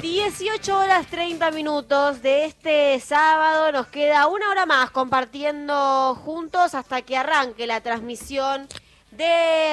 18 horas 30 minutos de este sábado. Nos queda una hora más compartiendo juntos hasta que arranque la transmisión de